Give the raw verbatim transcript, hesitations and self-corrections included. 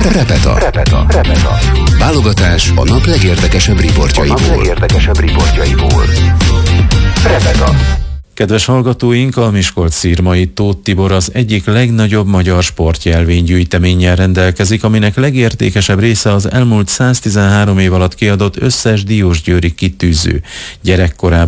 Repeta. Repeta. Repeta. Válogatás a nap legérdekesebb riportjaiból. A nap legérdekesebb riportjaiból. Repeta. Kedves hallgatóink, a Miskolc-Szirmai Tóth Tibor az egyik legnagyobb magyar sportjelvénygyűjteménnyel rendelkezik, aminek legértékesebb része az elmúlt száztizenhárom év alatt kiadott összes diósgyőri kitűző, gyerekkorában